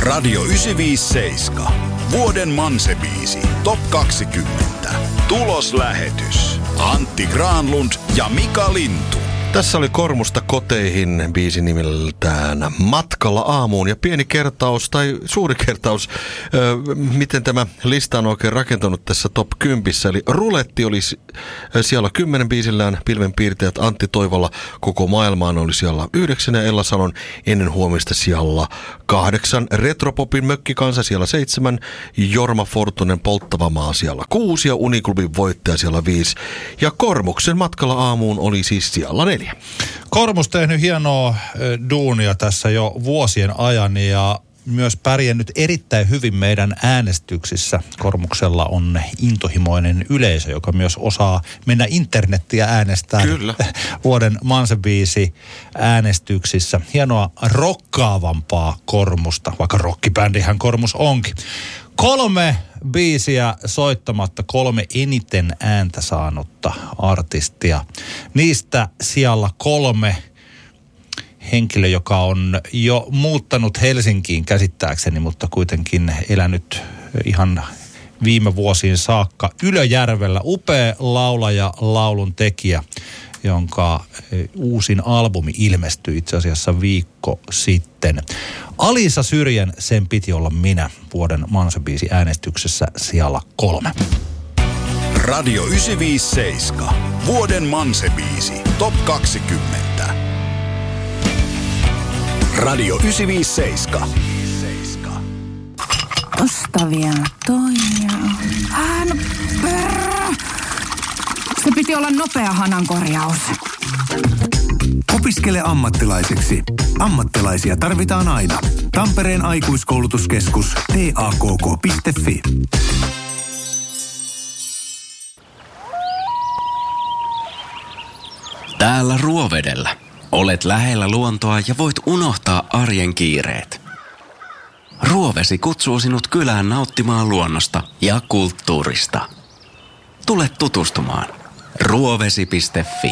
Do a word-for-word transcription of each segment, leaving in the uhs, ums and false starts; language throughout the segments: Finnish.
Radio yhdeksänsataaviisikymmentäseitsemän. Vuoden Manse-biisi. Top kaksikymmentä. Tuloslähetys. Antti Granlund ja Mika Lintu. Tässä oli Kormusta koteihin biisi nimeltään Matkalla aamuun ja pieni kertaus tai suuri kertaus, ö, miten tämä lista on oikein rakentanut tässä top kympissä. Eli Ruletti oli siellä kymmenen biisillään, Pilvenpiirtäjät Antti Toivola Koko maailmaan oli siellä yhdeksän ja Ella Salon Ennen huomista siellä kahdeksan. Retropopin Mökkikansa siellä seitsemän, Jorma Fortunen Polttava maa siellä kuusi ja Uniklubin voittaja siellä viisi. Ja Kormuksen Matkalla aamuun oli siis siellä neljä. Kormus tehnyt hienoa duunia tässä jo vuosien ajan ja myös pärjännyt erittäin hyvin meidän äänestyksissä. Kormuksella on intohimoinen yleisö, joka myös osaa mennä internettiä äänestää. Kyllä. Vuoden Manse-biisi äänestyksissä. Hienoa rokkaavampaa Kormusta, vaikka rockibändihän Kormus onkin. Kolme biisiä soittamatta, kolme eniten ääntä saanutta artistia. Niistä siellä kolme henkilö, joka on jo muuttanut Helsinkiin käsittääkseni, mutta kuitenkin elänyt ihan viime vuosiin saakka Ylöjärvellä. Upea laulaja, laulun tekijä, jonka uusin albumi ilmestyi itse asiassa viikko sitten. Alisa Syrjän Sen piti olla minä vuoden Manse-biisi äänestyksessä siellä kolme. Radio yhdeksänsataaviisikymmentäseitsemän. Vuoden Manse-biisi. Top kaksikymmentä. Radio yhdeksänsataaviisikymmentäseitsemän. Osta vielä toija. Ah, no perä. Se piti olla nopea hanankorjaus. Opiskele ammattilaiseksi. Ammattilaisia tarvitaan aina. Tampereen aikuiskoulutuskeskus T A K K piste F I. Täällä Ruovedellä. Olet lähellä luontoa ja voit unohtaa arjen kiireet. Ruovesi kutsuu sinut kylään nauttimaan luonnosta ja kulttuurista. Tule tutustumaan. ruovesi piste F I.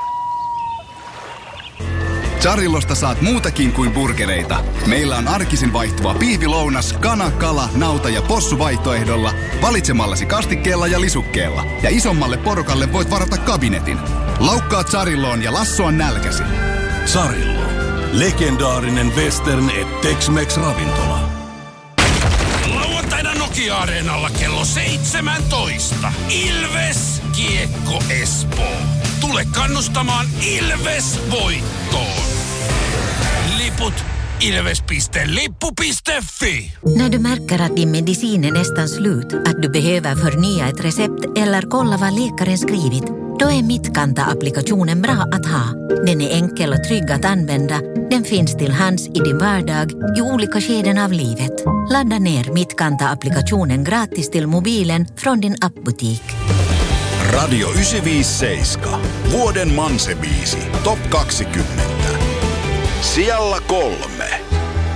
Charillosta saat muutakin kuin burgereita. Meillä on arkisin vaihtuva pihvilounas, kana, kala, nauta ja possu vaihtoehdolla valitsemallasi kastikkeella ja lisukkeella. Ja isommalle porukalle voit varata kabinetin. Laukkaa Charilloon ja lassoa nälkäsi. Charillo. Legendaarinen western et Tex-Mex ravintola. Lauantaina Nokia-areenalla kello seitsemäntoista. Ilves Kiekko Espoo. Tule kannustamaan Ilves voittoon. Liput ilves piste lippu piste F I. När du märker att din medicin är nästan slut, att du behöver förnya ett recept eller kolla vad läkaren skrivit, då är Mittkanta-applikationen bra att ha. Den är enkel och trygg att använda. Den finns till hands i din vardag i olika skeden av livet. Ladda ner Mittkanta-applikationen gratis till mobilen från din appbutik. Radio yhdeksänsataaviisikymmentäseitsemän. Vuoden Manse-biisi. Top kaksikymmentä. Siellä kolme.